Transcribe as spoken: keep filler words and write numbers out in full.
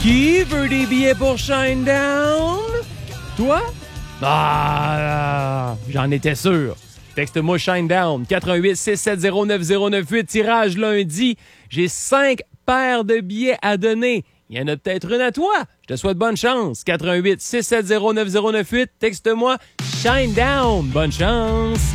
Qui veut des billets pour Shinedown? Toi? Ah, j'en étais sûr. Texte-moi Shinedown, quatre un huit, six sept zéro, neuf zéro neuf huit, tirage lundi. J'ai cinq paires de billets à donner. Il y en a peut-être une à toi. Je te souhaite bonne chance. quatre un huit, six sept zéro, neuf zéro neuf huit, texte-moi Shinedown. Bonne chance.